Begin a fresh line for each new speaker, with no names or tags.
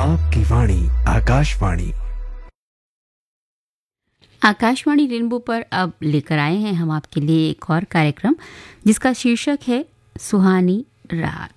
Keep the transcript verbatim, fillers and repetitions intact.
आपकी वाणी आकाशवाणी।
आकाशवाणी रेनबो पर अब लेकर आए हैं हम आपके लिए एक और कार्यक्रम जिसका शीर्षक है सुहानी रात।